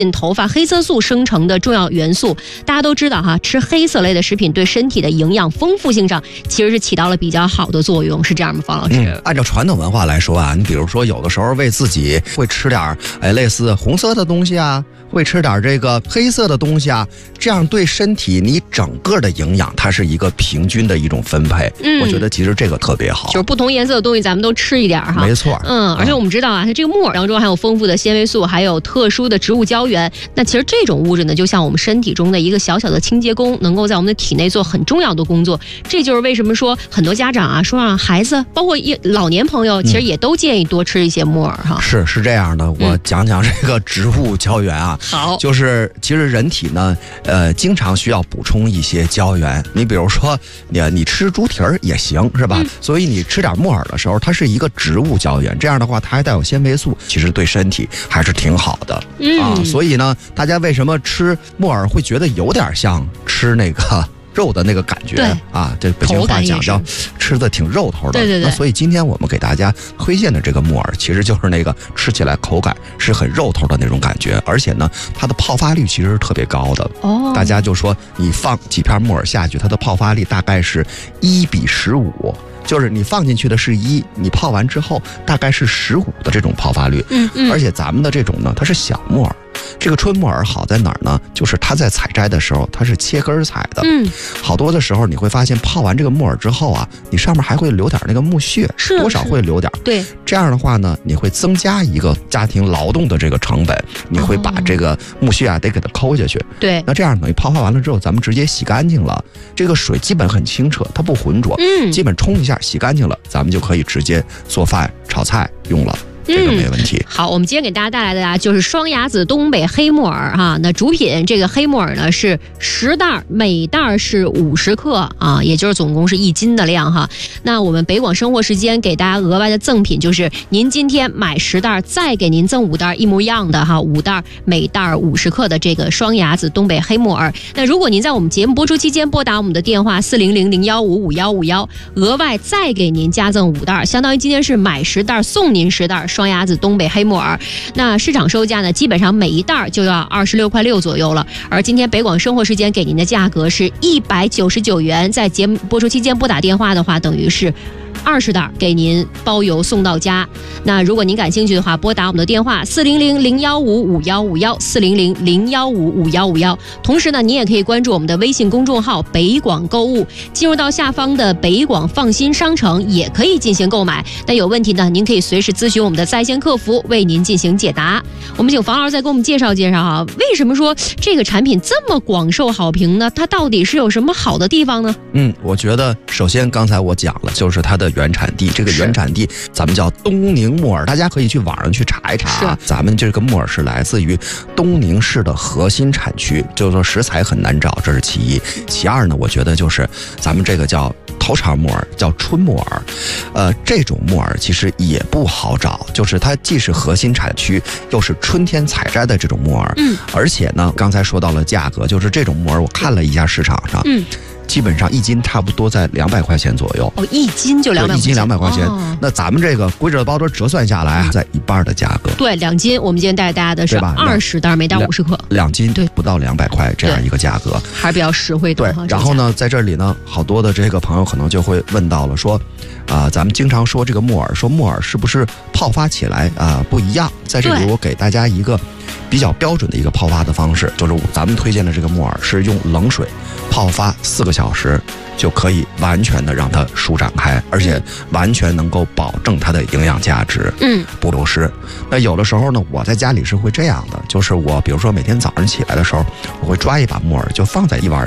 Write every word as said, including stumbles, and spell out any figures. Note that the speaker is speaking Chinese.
头发黑色素生成的重要元素。大家都知道哈，吃黑色类的食品对身体的营养丰富性上其实是起到了比较好的作用，是这样吗，方老师？ 嗯、按照传统文化来说啊，你比如说有的时候为自己会吃点哎类似红色的东西啊，会吃点这个黑色的东西啊，这样对身体你整个的营养它是一个平均的一种分配。嗯，我觉得其实这个特别好， 就是不同颜色的东西咱们都吃一点哈。 没错， 嗯，而且我们知道啊，它这个木耳当中含有丰富的纤维素，还有特殊的植物胶原。那其实这种物质呢，就像我们身体中的一个小小的清洁工，能够在我们的体内做很重要的工作。这就是为什么说很多家长啊，说让孩子，包括一老年朋友，其实也都建议多吃一些木耳哈。 是是这样的，我讲讲这个植物胶原啊。 好， 就是其实人体呢，呃，经常需要补充一些胶原。你比如说，你你吃猪蹄儿也行，是吧？嗯、所以你吃点木耳的时候，它是一个植物胶原，这样的话它还带有纤维素，其实对身体还是挺好的。嗯啊，所以呢，大家为什么吃木耳会觉得有点像吃那个肉的那个感觉啊？这北京话讲叫吃的挺肉头的。 对对对。 那所以今天我们给大家推荐的这个木耳，其实就是那个吃起来口感是很肉头的那种感觉，而且呢，它的泡发率其实是特别高的。哦。大家就说你放几片木耳下去，它的泡发率大概是一比十五。就是你放进去的是一，你泡完之后大概是十五的这种泡发率。嗯嗯。而且咱们的这种呢，它是小木耳。这个春木耳好在哪儿呢？就是它在采摘的时候，它是切根采的。嗯。好多的时候你会发现，泡完这个木耳之后啊，你上面还会留点那个木屑， 是多少会留点。 对。 这样的话呢，你会增加一个家庭劳动的这个成本，你会把这个木屑啊得给它抠下去。 对。 那这样等于泡发完了之后，咱们直接洗干净了，这个水基本很清澈，它不浑浊。嗯。基本冲一下洗干净了，咱们就可以直接做饭炒菜用了。这个没问题、嗯。 好，我们今天给大家带来的啊，就是双牙子东北黑木耳哈。那主品这个黑木耳呢是十袋，每袋是五十克啊，也就是总共是一斤的量哈。那我们北广生活时间给大家额外的赠品就是，您今天买十袋，再给您赠五袋一模一样的哈，五袋每袋五十克的这个双牙子东北黑木耳。那如果您在我们节目播出期间拨打我们的电话四零零零幺五五幺五幺，额外再给您加赠五袋，相当于今天是买十袋送您十袋。双牙子东北黑木耳，那市场售价呢，基本上每一袋就要二十六块六左右了。而今天北广生活时间给您的价格是一百九十九元，在节目播出期间拨打电话的话，等于是二十袋给您包邮送到家。那如果您感兴趣的话，拨打我们的电话四零零零幺五五幺五幺四零零零幺五五幺五幺。同时呢，您也可以关注我们的微信公众号北广购物，进入到下方的北广放心商城也可以进行购买。那有问题呢，您可以随时咨询我们的在线客服，为您进行解答。我们请房老师再给我们介绍介绍啊，为什么说这个产品这么广受好评呢？它到底是有什么好的地方呢？ 嗯，我觉得首先刚才我讲了，就是它的原产地，这个原产地咱们叫东宁木耳，大家可以去网上去查一查。咱们这个木耳是来自于东宁市的核心产区，就是说食材很难找，这是其一。其二呢，我觉得就是咱们这个叫头肠木耳，叫春木耳，呃，这种木耳其实也不好找，就是它既是核心产区，又是春天采摘的这种木耳。嗯，而且呢，刚才说到了价格，就是这种木耳，我看了一下市场上，嗯。基本上一斤差不多在两百块钱左右。 哦，一斤就两百块钱。一斤两百块钱、哦。那咱们这个规则包装折算下来，在一半的价格。 对，两斤，我们今天带给大家的是二十袋，每袋五十克。 两斤对不到两百块这样一个价格， 还是比较实惠的。 对，然后呢，在这里呢，好多的这个朋友可能就会问到了，说，啊、呃，咱们经常说这个木耳，说木耳是不是泡发起来啊、呃、不一样？在这里我给大家一个比较标准的一个泡发的方式，就是咱们推荐的这个木耳是用冷水泡发四个小时，就可以完全的让它舒展开，而且完全能够保证它的营养价值，嗯，不流失。那有的时候呢，我在家里是会这样的，就是我比如说每天早上起来的时候，我会抓一把木耳，就放在一碗